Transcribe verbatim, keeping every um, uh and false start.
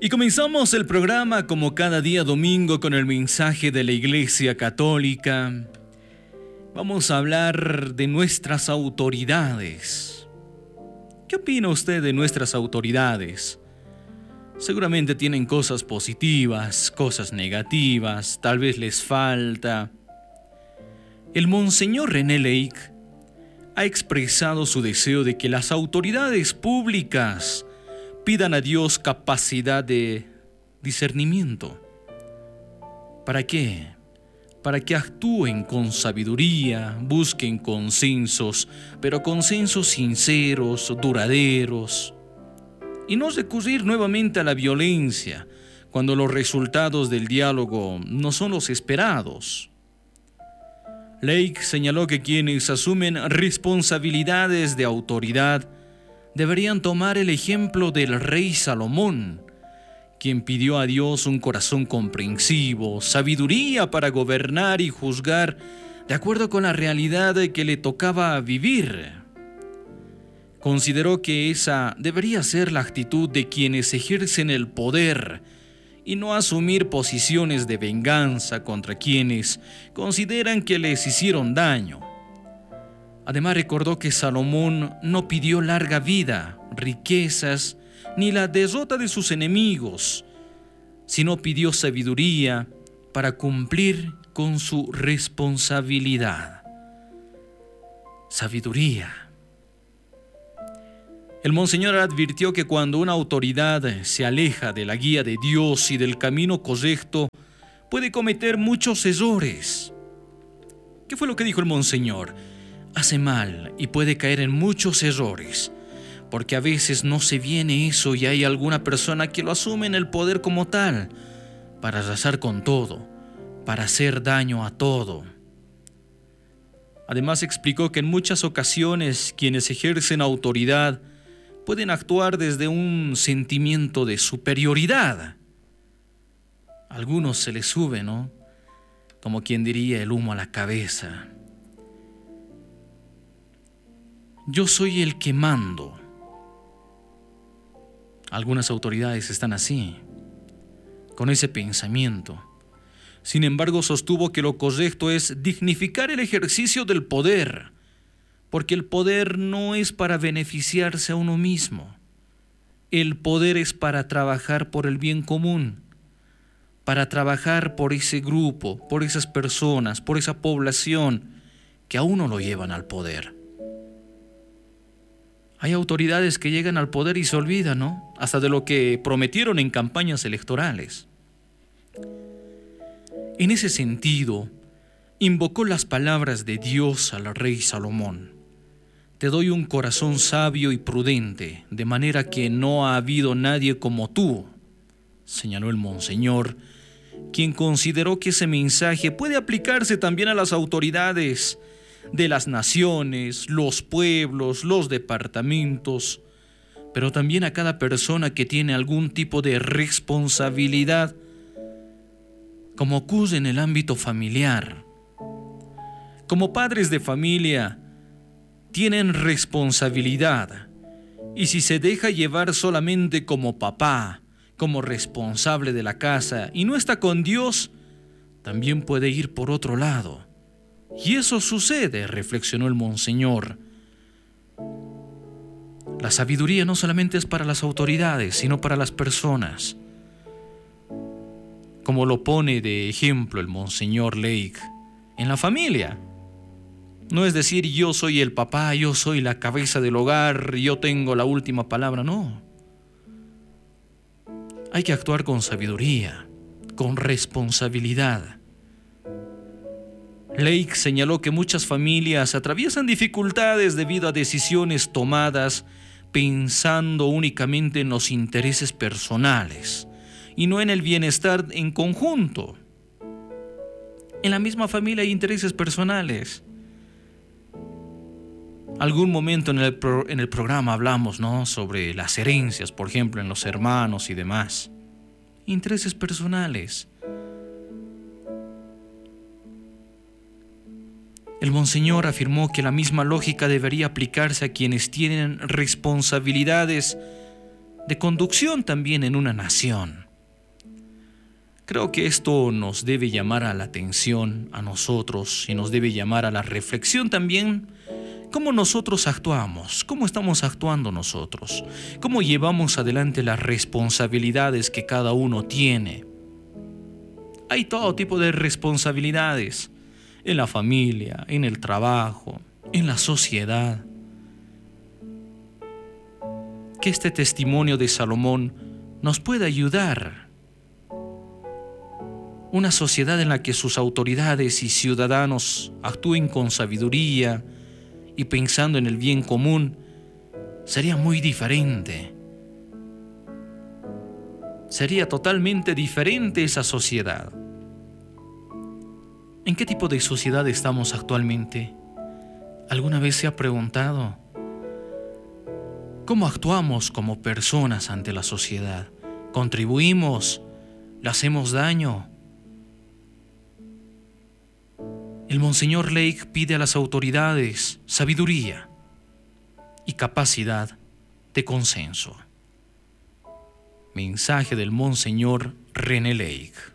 Y comenzamos el programa como cada día domingo con el mensaje de la Iglesia Católica. Vamos a hablar de nuestras autoridades. ¿Qué opina usted de nuestras autoridades? Seguramente tienen cosas positivas, cosas negativas, tal vez les falta. El Monseñor René Lake ha expresado su deseo de que las autoridades públicas pidan a Dios capacidad de discernimiento. ¿Para qué? Para que actúen con sabiduría, busquen consensos, pero consensos sinceros, duraderos, y no recurrir nuevamente a la violencia cuando los resultados del diálogo no son los esperados. Lake señaló que quienes asumen responsabilidades de autoridad deberían tomar el ejemplo del rey Salomón, quien pidió a Dios un corazón comprensivo, sabiduría para gobernar y juzgar de acuerdo con la realidad que le tocaba vivir. Consideró que esa debería ser la actitud de quienes ejercen el poder y no asumir posiciones de venganza contra quienes consideran que les hicieron daño. Además recordó que Salomón no pidió larga vida, riquezas, ni la derrota de sus enemigos, sino pidió sabiduría para cumplir con su responsabilidad. Sabiduría. El Monseñor advirtió que cuando una autoridad se aleja de la guía de Dios y del camino correcto, puede cometer muchos errores. ¿Qué fue lo que dijo el Monseñor? Hace mal y puede caer en muchos errores, porque a veces no se viene eso y hay alguna persona que lo asume en el poder como tal, para arrasar con todo, para hacer daño a todo. Además explicó que en muchas ocasiones quienes ejercen autoridad pueden actuar desde un sentimiento de superioridad. A algunos se les sube, ¿no? Como quien diría, el humo a la cabeza. Yo soy el que mando. Algunas autoridades están así, con ese pensamiento. Sin embargo, sostuvo que lo correcto es dignificar el ejercicio del poder, porque el poder no es para beneficiarse a uno mismo. El poder es para trabajar por el bien común, para trabajar por ese grupo, por esas personas, por esa población que a uno lo llevan al poder. Hay autoridades que llegan al poder y se olvidan, ¿no? Hasta de lo que prometieron en campañas electorales. En ese sentido, invocó las palabras de Dios al rey Salomón. Te doy un corazón sabio y prudente, de manera que no ha habido nadie como tú, señaló el Monseñor, quien consideró que ese mensaje puede aplicarse también a las autoridades de las naciones, los pueblos, los departamentos, pero también a cada persona que tiene algún tipo de responsabilidad, como ocurre en el ámbito familiar. Como padres de familia, tienen responsabilidad, y si se deja llevar solamente como papá, como responsable de la casa, y no está con Dios, también puede ir por otro lado. Y eso sucede, reflexionó el Monseñor. La sabiduría no solamente es para las autoridades, sino para las personas. Como lo pone de ejemplo el Monseñor Lake, en la familia. No es decir, yo soy el papá, yo soy la cabeza del hogar, yo tengo la última palabra, no. Hay que actuar con sabiduría, con responsabilidad. Lake señaló que muchas familias atraviesan dificultades debido a decisiones tomadas pensando únicamente en los intereses personales y no en el bienestar en conjunto. En la misma familia hay intereses personales. Algún momento en el, pro, en el programa hablamos, ¿no?, sobre las herencias, por ejemplo, en los hermanos y demás. Intereses personales. El Monseñor afirmó que la misma lógica debería aplicarse a quienes tienen responsabilidades de conducción también en una nación. Creo que esto nos debe llamar a la atención a nosotros y nos debe llamar a la reflexión también. ¿Cómo nosotros actuamos? ¿Cómo estamos actuando nosotros? ¿Cómo llevamos adelante las responsabilidades que cada uno tiene? Hay todo tipo de responsabilidades en la familia, en el trabajo, en la sociedad. Que este testimonio de Salomón nos pueda ayudar. Una sociedad en la que sus autoridades y ciudadanos actúen con sabiduría y pensando en el bien común sería muy diferente. Sería totalmente diferente esa sociedad. ¿En qué tipo de sociedad estamos actualmente? ¿Alguna vez se ha preguntado? ¿Cómo actuamos como personas ante la sociedad? ¿Contribuimos? ¿Le hacemos daño? El Monseñor Lake pide a las autoridades sabiduría y capacidad de consenso. Mensaje del Monseñor René Lake.